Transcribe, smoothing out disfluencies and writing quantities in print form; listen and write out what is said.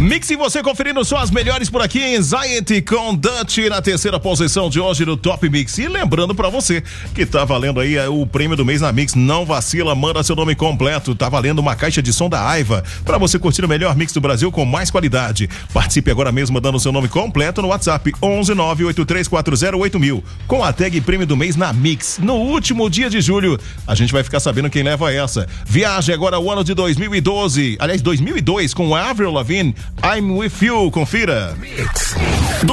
Mix e você conferindo só as melhores por aqui em Anxiety com Dutch na terceira posição de hoje do Top Mix. E lembrando pra você que tá valendo aí o prêmio do mês na Mix, não vacila, manda seu nome completo, tá valendo uma caixa de som da Aiva pra você curtir o melhor mix do Brasil com mais qualidade. Participe agora mesmo dando seu nome completo no WhatsApp 11983408000 com a tag prêmio do mês na Mix. No último dia de julho, a gente vai ficar sabendo quem leva essa. Viaje agora ao ano de 2012, aliás 2002 com Avril Lavigne, I'm With You, confira. Mix.